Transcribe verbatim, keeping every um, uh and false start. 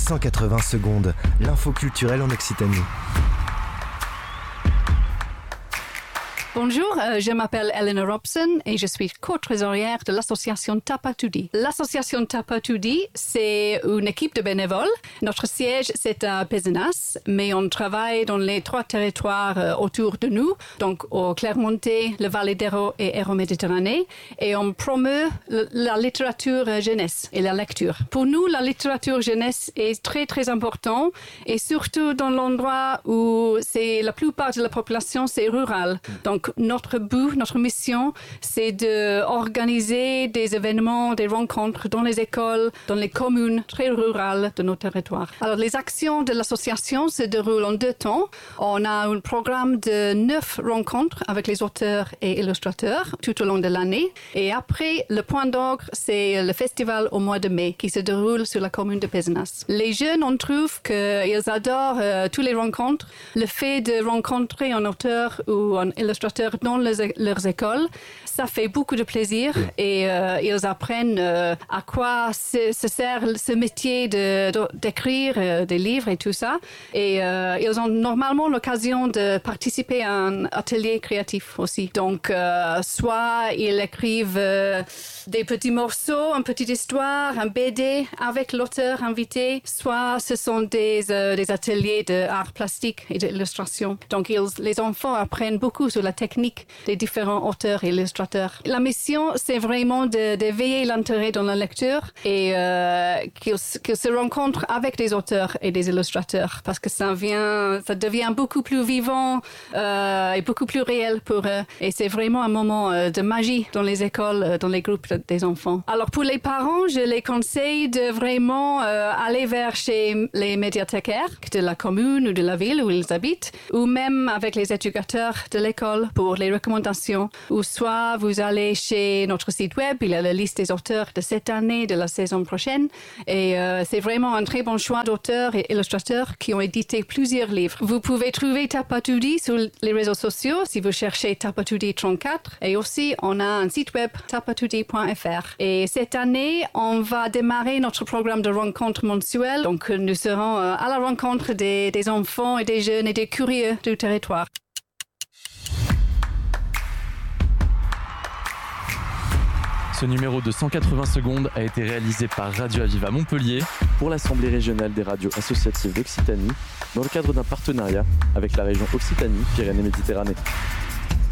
cent quatre-vingts secondes, l'info culturelle en Occitanie. Bonjour, euh, je m'appelle Eleanor Robson et je suis co-trésorière de l'association Tapatudi. L'association Tapatudi, c'est une équipe de bénévoles. Notre siège, c'est à Pézenas, mais on travaille dans les trois territoires euh, autour de nous, donc au Clermontais, le Val d'Hérault et Hérault-Méditerranée, et on promeut le, la littérature jeunesse et la lecture. Pour nous, la littérature jeunesse est très très important, et surtout dans l'endroit où c'est la plupart de la population, c'est rural. Donc notre but, notre mission, c'est d'organiser des événements, des rencontres dans les écoles, dans les communes très rurales de nos territoires. Alors, les actions de l'association se déroulent en deux temps. On a un programme de neuf rencontres avec les auteurs et illustrateurs tout au long de l'année. Et après, le point d'orgue, c'est le festival au mois de mai qui se déroule sur la commune de Pézenas. Les jeunes, on trouve qu'ils adorent euh, toutes les rencontres. Le fait de rencontrer un auteur ou un illustrateur dans les, leurs écoles, ça fait beaucoup de plaisir et euh, ils apprennent euh, à quoi se, se sert ce métier de, de, d'écrire euh, des livres et tout ça. Et euh, ils ont normalement l'occasion de participer à un atelier créatif aussi. Donc, euh, soit ils écrivent euh, des petits morceaux, une petite histoire, un B D avec l'auteur invité, soit ce sont des, euh, des ateliers d'art plastique et d'illustration. Donc, ils, les enfants apprennent beaucoup sur la technique des différents auteurs et illustrateurs. La mission, c'est vraiment de, d'éveiller l'intérêt dans la lecture et euh, qu'ils, qu'ils se rencontrent avec des auteurs et des illustrateurs parce que ça vient, ça devient beaucoup plus vivant euh, et beaucoup plus réel pour eux. Et c'est vraiment un moment euh, de magie dans les écoles, euh, dans les groupes des enfants. Alors pour les parents, je les conseille de vraiment euh, aller vers chez les médiathécaires de la commune ou de la ville où ils habitent, ou même avec les éducateurs de l'école pour les recommandations. Ou soit vous allez chez notre site web, il y a la liste des auteurs de cette année, de la saison prochaine. Et euh, c'est vraiment un très bon choix d'auteurs et illustrateurs qui ont édité plusieurs livres. Vous pouvez trouver Tapatudi sur les réseaux sociaux si vous cherchez Tapatudi trente-quatre. Et aussi, on a un site web, tapatudi point f r. Et cette année, on va démarrer notre programme de rencontres mensuelles. Donc, nous serons à la rencontre des, des enfants et des jeunes et des curieux du territoire. Ce numéro de cent quatre-vingts secondes a été réalisé par Radio Aviva Montpellier pour l'Assemblée régionale des radios associatives d'Occitanie dans le cadre d'un partenariat avec la région Occitanie-Pyrénées-Méditerranée.